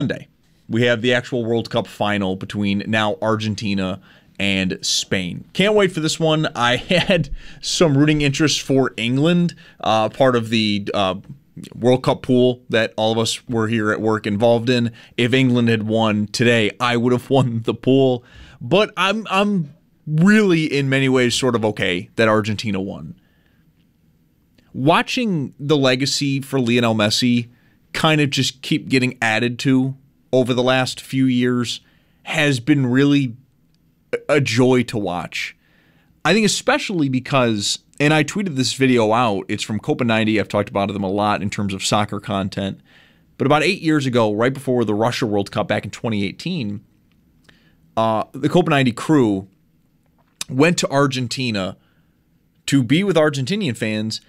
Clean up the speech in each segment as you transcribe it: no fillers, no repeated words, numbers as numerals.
Sunday, we have the actual World Cup final between now Argentina and Spain. Can't wait for this one. I had some rooting interest for England, part of the World Cup pool that all of us were here at work involved in. If England had won today, I would have won the pool. But I'm really, in many ways, sort of okay that Argentina won. Watching the legacy for Lionel Messi kind of just keep getting added to over the last few years has been really a joy to watch. I think especially because, and I tweeted this video out, it's from Copa 90, I've talked about them a lot in terms of soccer content, but about 8 years ago, right before the Russia World Cup back in 2018, the Copa 90 crew went to Argentina to be with Argentinian fans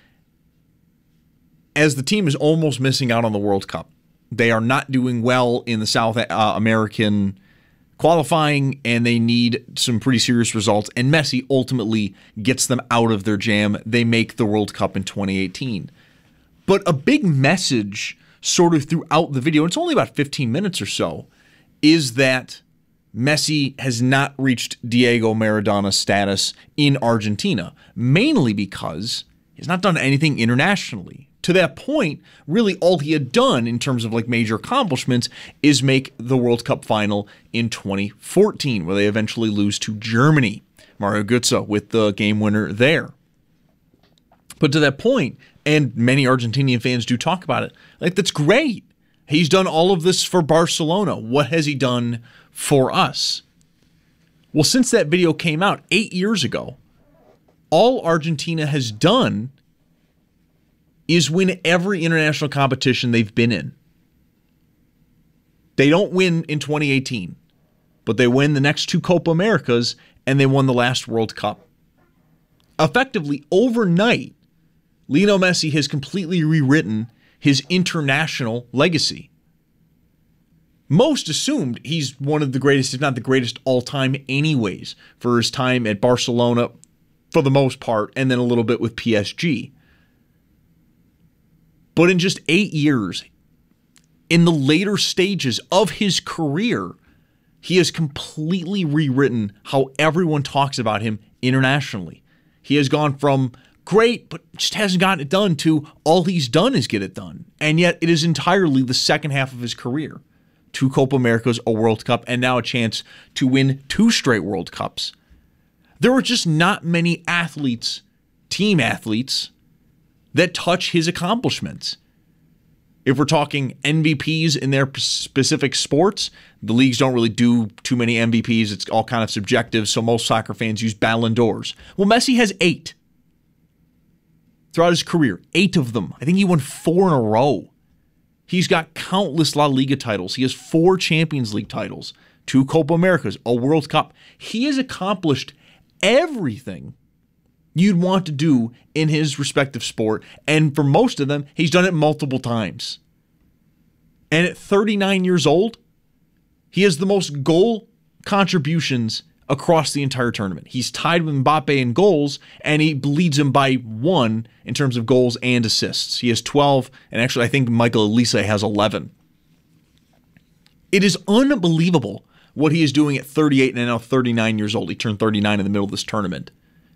as the team is almost missing out on the World Cup. They are not doing well in the South American qualifying, and they need some pretty serious results. And Messi ultimately gets them out of their jam. They make the World Cup in 2018. But a big message sort of throughout the video, and it's only about 15 minutes or so, is that Messi has not reached Diego Maradona status in Argentina, mainly because he's not done anything internationally. To that point, really all he had done in terms of like major accomplishments is make the World Cup final in 2014, where they eventually lose to Germany. Mario Götze with the game winner there. But to that point, and many Argentinian fans do talk about it, like that's great. He's done all of this for Barcelona. What has he done for us? Well, since that video came out 8 years ago, all Argentina has done is win every international competition they've been in. They don't win in 2018, but they win the next two Copa Americas, and they won the last World Cup. Effectively, overnight, Lionel Messi has completely rewritten his international legacy. Most assumed he's one of the greatest, if not the greatest all-time anyways, for his time at Barcelona for the most part, and then a little bit with PSG. But in just 8 years, in the later stages of his career, he has completely rewritten how everyone talks about him internationally. He has gone from great, but just hasn't gotten it done, to all he's done is get it done. And yet it is entirely the second half of his career. 2 Copa Americas, a World Cup, and now a chance to win 2 straight World Cups. There are just not many athletes, team athletes, that touch his accomplishments. If we're talking MVPs in their specific sports, the leagues don't really do too many MVPs. It's all kind of subjective, so most soccer fans use Ballon d'Ors. Well, Messi has 8 throughout his career, 8 of them. I think he won 4 in a row. He's got countless La Liga titles. He has 4 Champions League titles, 2 Copa Americas, a World Cup. He has accomplished everything you'd want to do in his respective sport, and for most of them, he's done it multiple times. And at 39 years old, he has the most goal contributions across the entire tournament. He's tied with Mbappe in goals, and he leads him by 1 in terms of goals and assists. He has 12, and actually I think Michael Olise has 11. It is unbelievable what he is doing at 38 and now 39 years old. He turned 39 in the middle of this tournament.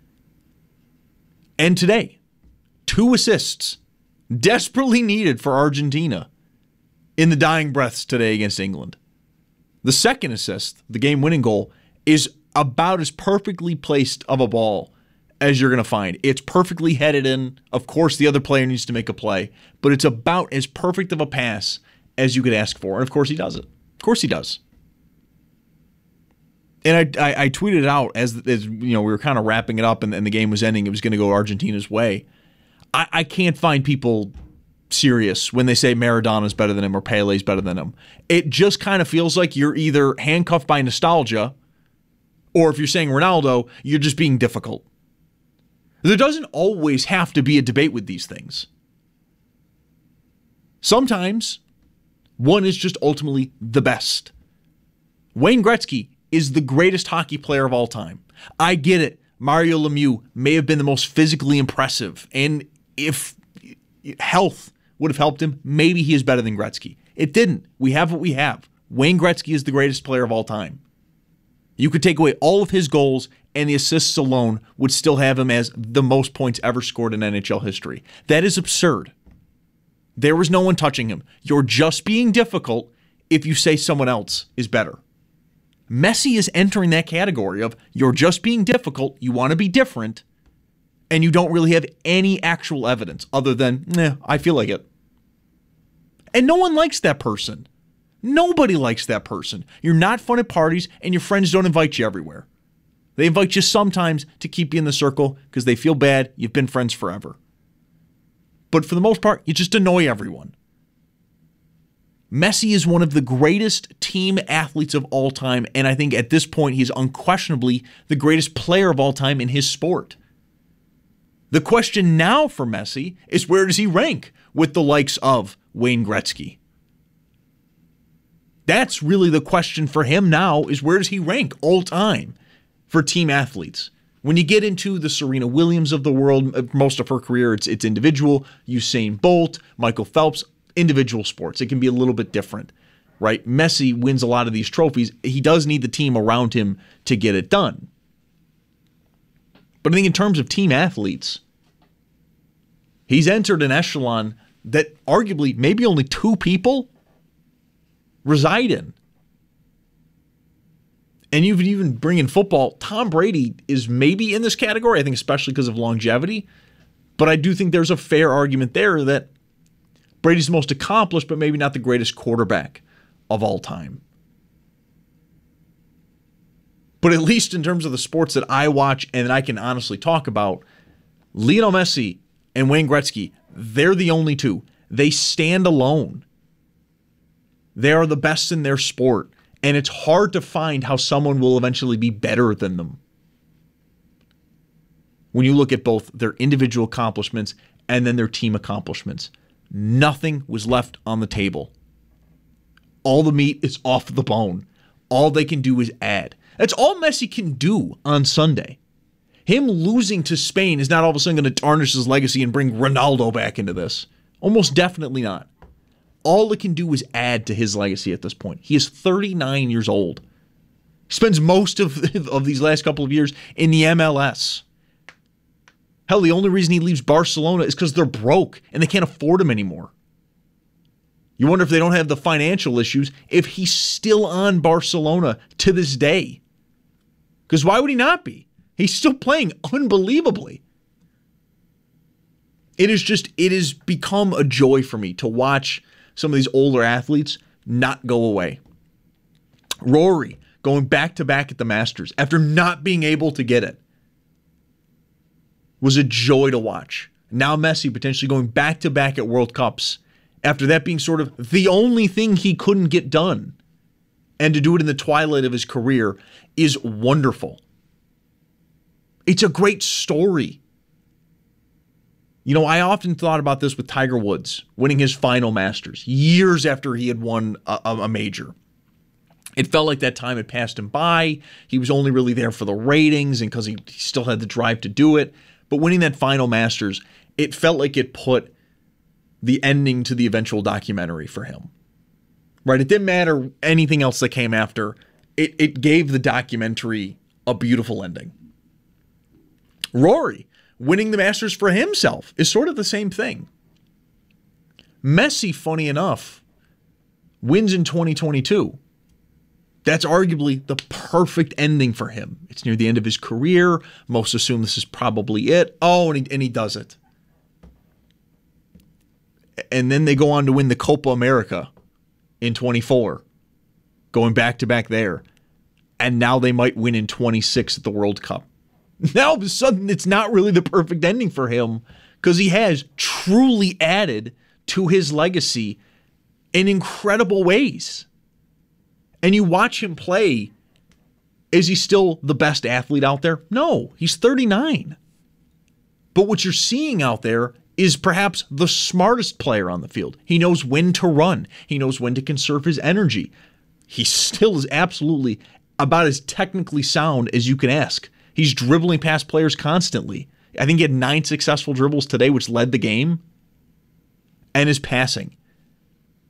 And today, 2 assists, desperately needed for Argentina in the dying breaths today against England. The second assist, the game-winning goal, is about as perfectly placed of a ball as you're going to find. It's perfectly headed in. Of course, the other player needs to make a play, but it's about as perfect of a pass as you could ask for. And of course, he does it. Of course, he does. And I tweeted it out as you know, we were kind of wrapping it up and the game was ending. It was going to go Argentina's way. I can't find people serious when they say Maradona's better than him or Pele's better than him. It just kind of feels like you're either handcuffed by nostalgia, or if you're saying Ronaldo, you're just being difficult. There doesn't always have to be a debate with these things. Sometimes one is just ultimately the best. Wayne Gretzky is the greatest hockey player of all time. I get it. Mario Lemieux may have been the most physically impressive, and if health would have helped him, maybe he is better than Gretzky. It didn't. We have what we have. Wayne Gretzky is the greatest player of all time. You could take away all of his goals, and the assists alone would still have him as the most points ever scored in NHL history. That is absurd. There was no one touching him. You're just being difficult if you say someone else is better. Messi is entering that category of you're just being difficult, you want to be different, and you don't really have any actual evidence other than, I feel like it. And no one likes that person. Nobody likes that person. You're not fun at parties, and your friends don't invite you everywhere. They invite you sometimes to keep you in the circle because they feel bad you've been friends forever. But for the most part, you just annoy everyone. Messi is one of the greatest team athletes of all time, and I think at this point he's unquestionably the greatest player of all time in his sport. The question now for Messi is, where does he rank with the likes of Wayne Gretzky? That's really the question for him now, is where does he rank all time for team athletes? When you get into the Serena Williams of the world, most of her career, it's individual. Usain Bolt, Michael Phelps, individual sports. It can be a little bit different, right? Messi wins a lot of these trophies. He does need the team around him to get it done. But I think in terms of team athletes, he's entered an echelon that arguably maybe only two people reside in. And you even bring in football, Tom Brady is maybe in this category, I think especially because of longevity. But I do think there's a fair argument there that Brady's the most accomplished, but maybe not the greatest quarterback of all time. But at least in terms of the sports that I watch and that I can honestly talk about, Lionel Messi and Wayne Gretzky, they're the only two. They stand alone. They are the best in their sport. And it's hard to find how someone will eventually be better than them. When you look at both their individual accomplishments and then their team accomplishments, nothing was left on the table. All the meat is off the bone. All they can do is add. That's all Messi can do on Sunday. Him losing to Spain is not all of a sudden going to tarnish his legacy and bring Ronaldo back into this. Almost definitely not. All it can do is add to his legacy at this point. He is 39 years old. He spends most of these last couple of years in the MLS. Hell, the only reason he leaves Barcelona is because they're broke and they can't afford him anymore. You wonder if they don't have the financial issues if he's still on Barcelona to this day. Because why would he not be? He's still playing unbelievably. It has become a joy for me to watch some of these older athletes not go away. Rory going back-to-back at the Masters after not being able to get it was a joy to watch. Now Messi potentially going back-to-back at World Cups after that being sort of the only thing he couldn't get done. And to do it in the twilight of his career is wonderful. It's a great story. You know, I often thought about this with Tiger Woods winning his final Masters years after he had won a major. It felt like that time had passed him by. He was only really there for the ratings and because he still had the drive to do it. But winning that final Masters, it felt like it put the ending to the eventual documentary for him. Right? It didn't matter anything else that came after. It gave the documentary a beautiful ending. Rory winning the Masters for himself is sort of the same thing. Messi, funny enough, wins in 2022. That's arguably the perfect ending for him. It's near the end of his career. Most assume this is probably it. Oh, and he does it. And then they go on to win the Copa America in 24, going back-to-back there. And now they might win in 26 at the World Cup. Now, all of a sudden, it's not really the perfect ending for him because he has truly added to his legacy in incredible ways. And you watch him play. Is he still the best athlete out there? No, he's 39. But what you're seeing out there is perhaps the smartest player on the field. He knows when to run. He knows when to conserve his energy. He still is absolutely about as technically sound as you can ask. He's dribbling past players constantly. I think he had 9 successful dribbles today, which led the game. And his passing.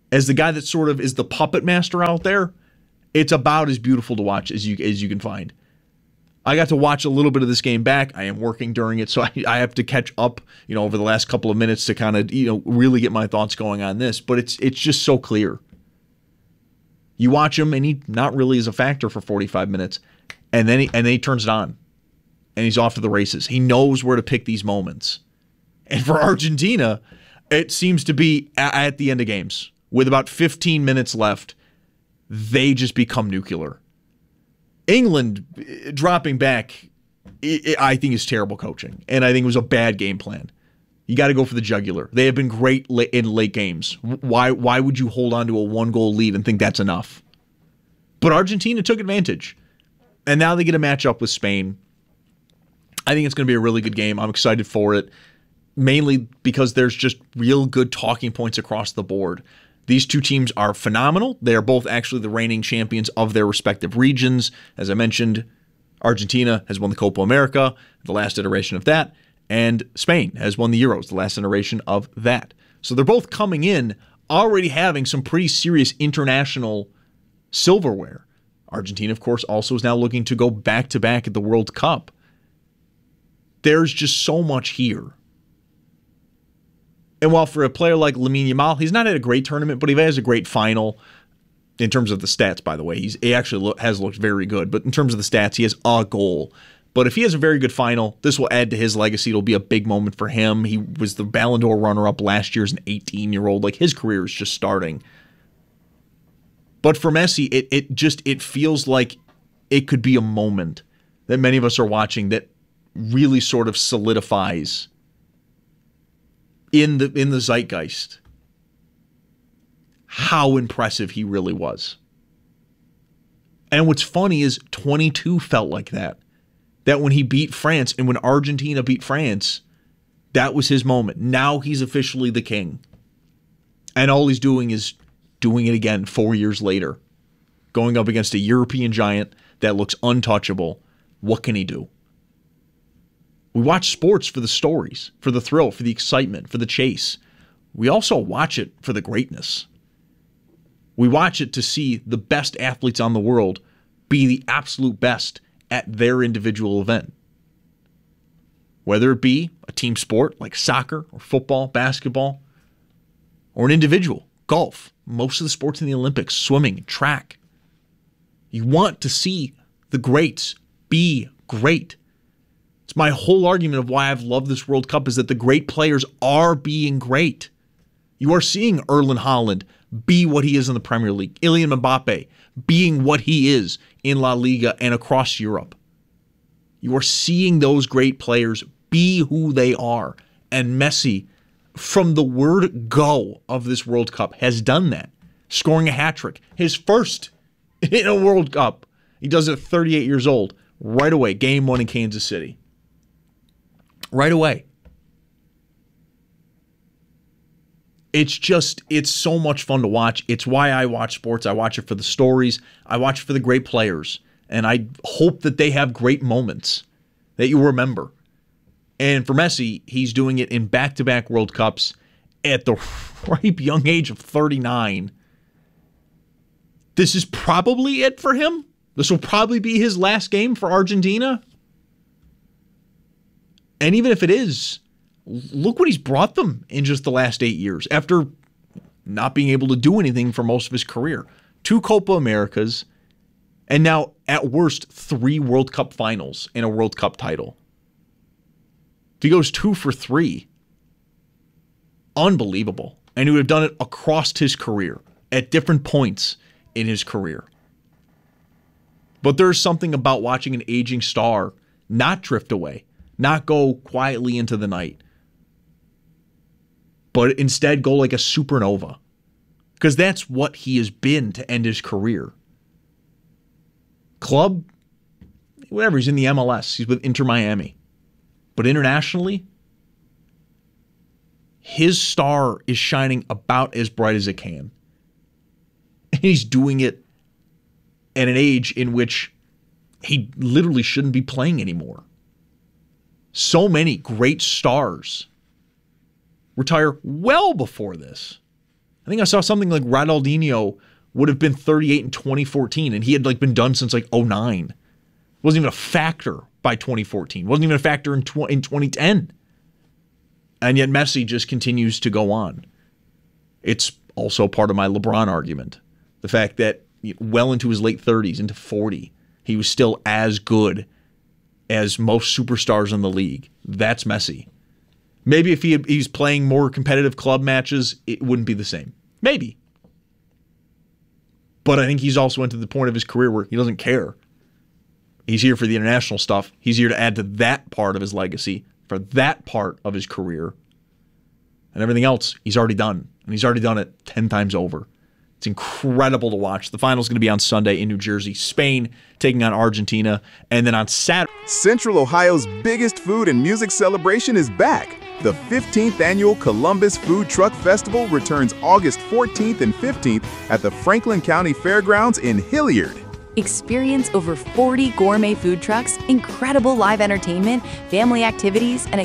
as the guy that sort of is the puppet master out there, it's about as beautiful to watch as you can find. I got to watch a little bit of this game back. I am working during it, so I have to catch up, over the last couple of minutes to kind of, really get my thoughts going on this. But it's just so clear. You watch him, and he not really is a factor for 45 minutes, and then he turns it on, and he's off to the races. He knows where to pick these moments. And for Argentina, it seems to be at the end of games. With about 15 minutes left, they just become nuclear. England dropping back, I think, is terrible coaching. And I think it was a bad game plan. You got to go for the jugular. They have been great in late games. Why would you hold on to a 1-goal lead and think that's enough? But Argentina took advantage. And now they get a matchup with Spain. I think it's going to be a really good game. I'm excited for it. Mainly because there's just real good talking points across the board. These two teams are phenomenal. They are both actually the reigning champions of their respective regions. As I mentioned, Argentina has won the Copa America, the last iteration of that, and Spain has won the Euros, the last iteration of that. So they're both coming in already having some pretty serious international silverware. Argentina, of course, also is now looking to go back-to-back at the World Cup. There's just so much here. And while for a player like Lamine Yamal, he's not had a great tournament, but he has a great final. In terms of the stats, by the way, he actually has looked very good. But in terms of the stats, he has a goal. But if he has a very good final, this will add to his legacy. It'll be a big moment for him. He was the Ballon d'Or runner-up last year as an 18-year-old. Like, his career is just starting. But for Messi, it feels like it could be a moment that many of us are watching that really sort of solidifies in the zeitgeist how impressive he really was. And what's funny is 22 felt like that. That when he beat France and when Argentina beat France, that was his moment. Now he's officially the king. And all he's doing is doing it again 4 years later. Going up against a European giant that looks untouchable. What can he do? We watch sports for the stories, for the thrill, for the excitement, for the chase. We also watch it for the greatness. We watch it to see the best athletes on the world be the absolute best at their individual event. Whether it be a team sport like soccer or football, basketball, or an individual, golf, most of the sports in the Olympics, swimming, track. You want to see the greats be great. It's my whole argument of why I've loved this World Cup is that the great players are being great. You are seeing Erling Haaland be what he is in the Premier League. Kylian Mbappe being what he is in La Liga and across Europe. You are seeing those great players be who they are. And Messi, from the word go of this World Cup, has done that. Scoring a hat-trick. His first in a World Cup. He does it at 38 years old. Right away. Game 1 in Kansas City. Right away. It's so much fun to watch. It's why I watch sports. I watch it for the stories. I watch it for the great players. And I hope that they have great moments that you remember. And for Messi, he's doing it in back-to-back World Cups at the ripe young age of 39. This is probably it for him. This will probably be his last game for Argentina. And even if it is, look what he's brought them in just the last 8 years after not being able to do anything for most of his career. 2 Copa Americas, and now, at worst, 3 World Cup finals and a World Cup title. If he goes 2 for 3, unbelievable. And he would have done it across his career, at different points in his career. But there's something about watching an aging star not drift away, not go quietly into the night, but instead go like a supernova. Because that's what he has been to end his career. Club, whatever, he's in the MLS. He's with Inter Miami. But internationally, his star is shining about as bright as it can. And he's doing it at an age in which he literally shouldn't be playing anymore. So many great stars retire well before this. I think I saw something like Ronaldinho would have been 38 in 2014, and he had been done since 09. Wasn't even a factor by 2014. Wasn't even a factor in 2010. And yet Messi just continues to go on. It's also part of my LeBron argument. The fact that well into his late 30s, into 40, he was still as good as most superstars in the league. That's Messi. Maybe if he's playing more competitive club matches, it wouldn't be the same. Maybe. But I think he's also into the point of his career where he doesn't care. He's here for the international stuff. He's here to add to that part of his legacy, for that part of his career. And everything else, he's already done. And he's already done it 10 times over. It's incredible to watch. The final's going to be on Sunday in New Jersey. Spain taking on Argentina. And then on Saturday... Central Ohio's biggest food and music celebration is back. The 15th Annual Columbus Food Truck Festival returns August 14th and 15th at the Franklin County Fairgrounds in Hilliard. Experience over 40 gourmet food trucks, incredible live entertainment, family activities, and a